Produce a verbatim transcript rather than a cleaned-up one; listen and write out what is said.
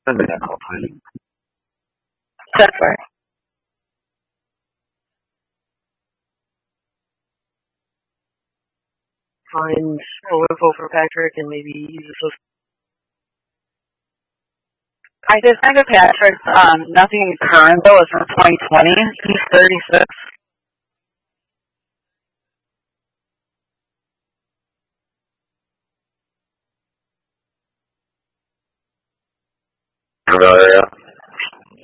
Send me that call, please. That's right. Find a info for Patrick and maybe use this. I just sent to Patrick, um, nothing current though, it's from twenty twenty. He's thirty-six. Area.